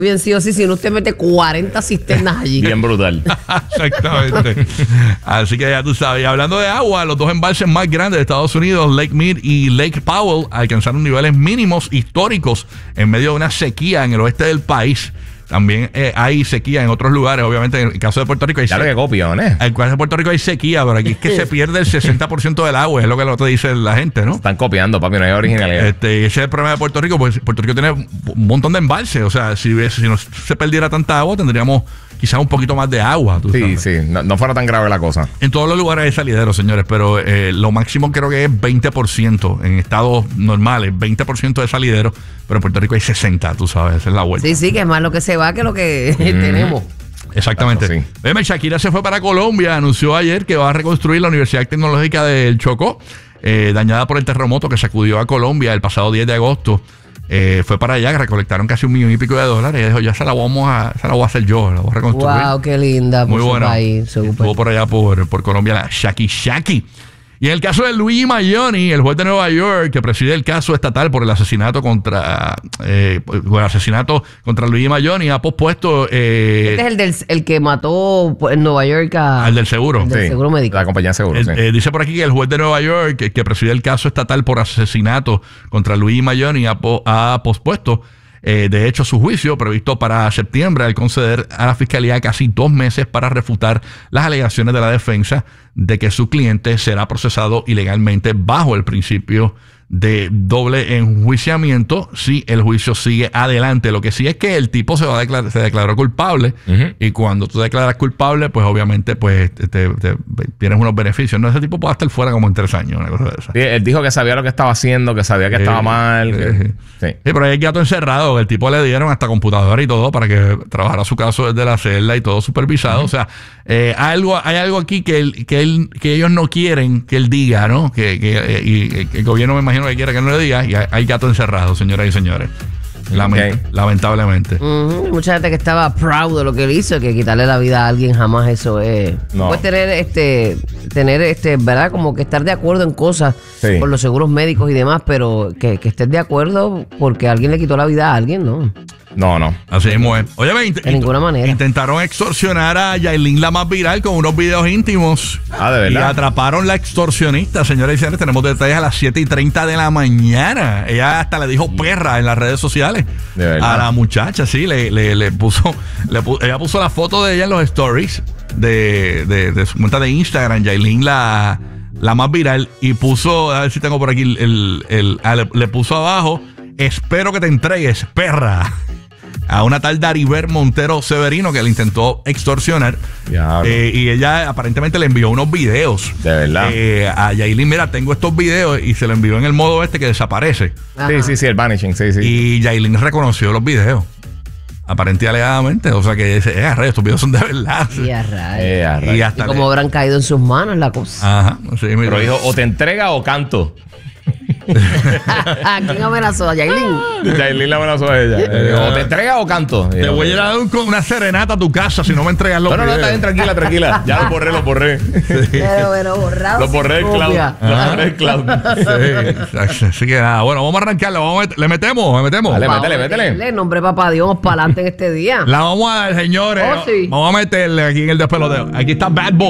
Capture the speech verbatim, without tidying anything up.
bien sí o sí, si no usted mete cuarenta cisternas allí. Bien brutal. Exactamente. Así que ya tú sabes. Y hablando de agua, los dos embalses más grandes de Estados Unidos, Lake Mead y Lake Powell, alcanzaron niveles mínimos históricos en medio de una sequía en el oeste del país. También eh, hay sequía en otros lugares, obviamente. En el caso de Puerto Rico hay Claro sequía. que copiones. En el caso de Puerto Rico hay sequía, pero aquí es que se pierde el sesenta por ciento del agua, es lo que lo te dice la gente, ¿no? Están copiando, papi, no hay originalidad. Este, ese es el problema de Puerto Rico, pues Puerto Rico tiene un montón de embalses. O sea, si, si no se perdiera tanta agua, tendríamos quizás un poquito más de agua. ¿Tú Sí, sabes? sí, no, no fuera tan grave la cosa. En todos los lugares hay salideros, señores, pero eh, lo máximo creo que es veinte por ciento. En estados normales, veinte por ciento de salideros, pero en Puerto Rico hay sesenta, tú sabes, esa es la vuelta. Sí, sí, que es más lo que se va que lo que mm. tenemos. Exactamente. Claro, sí. Veme, Shakira se fue para Colombia, anunció ayer que va a reconstruir la Universidad Tecnológica del Chocó, eh, dañada por el terremoto que sacudió a Colombia el pasado diez de agosto. Eh, fue para allá, que recolectaron casi un millón y pico de dólares. Y dijo, ya se la vamos a, se la voy a hacer yo, la voy a reconstruir. Wow, qué linda. Muy buena. Estuvo Estuvo por allá por, por Colombia la Shaki Shaki. Y en el caso de Luigi Maglioni, el juez de Nueva York que preside el caso estatal por el asesinato contra eh, por el asesinato contra Luigi Maglioni, ha pospuesto eh, este es el del el que mató en Nueva York a, al del seguro. el del Sí, seguro médico. La compañía de seguro, Eh, sí. eh, dice por aquí que el juez de Nueva York que, que preside el caso estatal por asesinato contra Luigi Maglioni ha, po, ha pospuesto Eh, de hecho, su juicio previsto para septiembre al conceder a la fiscalía casi dos meses para refutar las alegaciones de la defensa de que su cliente será procesado ilegalmente bajo el principio de doble enjuiciamiento si el juicio sigue adelante. Lo que sí es que el tipo se va a declarar, se declaró culpable uh-huh. y cuando tú declaras culpable, pues obviamente pues te, te, te, tienes unos beneficios. No, ese tipo puede estar fuera como en tres años, una cosa de esa. Sí, él dijo que sabía lo que estaba haciendo, que sabía que eh, estaba mal. Eh, que, sí. Sí. sí, pero hay gato encerrado. El tipo le dieron hasta computadora y todo para que trabajara su caso desde la celda y todo supervisado. Uh-huh. O sea, eh, hay algo, hay algo aquí que, él, que, él, que ellos no quieren que él diga, ¿no? Que, que eh, y, y el gobierno me imagino que quiere que no le diga, y hay gato encerrado, señoras y señores. Lament- okay. Lamentablemente. Uh-huh. Mucha gente que estaba proud de lo que él hizo, que quitarle la vida a alguien jamás eso es. No. Puedes tener este, tener este, ¿verdad? Como que estar de acuerdo en cosas sí. por los seguros médicos y demás, pero que, que estés de acuerdo porque alguien le quitó la vida a alguien, ¿no? No, no. Así mismo es. Oye, int- de ninguna manera. Intentaron extorsionar a Yailin, la más viral, con unos videos íntimos. Ah, de verdad. Y atraparon la extorsionista, señoras y señores. Tenemos detalles a las siete y treinta de la mañana. Ella hasta le dijo perra en las redes sociales. De verdad. A la muchacha, sí. Le, le, le puso, le puso. Ella puso la foto de ella en los stories de, de, de su cuenta de Instagram, Yailin, la, la más viral. Y puso, a ver si tengo por aquí, el, el, el, el le, le puso abajo: espero que te entregues, perra. A una tal Daribel Montero Severino que le intentó extorsionar. Eh, y ella aparentemente le envió unos videos. De verdad. Eh, a Yailin, mira, tengo estos videos, y se lo envió en el modo este que desaparece. Ajá. Sí, sí, sí, el vanishing, sí, sí. Y Yailin reconoció los videos. Aparentemente, alegadamente. O sea que dice, eh, rayos, estos videos son de verdad. Y, a eh, a y, hasta y como le... habrán caído en sus manos la cosa. Ajá. Sí, pero dijo, o te entrega o canto. ¿A quién amenazó? ¿A Yailin? Yailin la amenazó a ella. Eh, o te entrega o canto. Te voy a ir a dar un, una serenata a tu casa si no me entregas los no, no, videos. No, no, está bien, tranquila, tranquila. Ya lo borré, lo borré. Sí. Pero, pero borrado. Lo borré el cloud. Lo borré el cloud. Sí, así que nada. Bueno, vamos a arrancarlo. Vamos a met- le metemos, le metemos. Dale, métele, métele. En nombre de papá Dios, para adelante en este día. La vamos a dar, señores. Oh, sí. Vamos a meterle aquí en el despeloteo. Aquí está Bad Boy.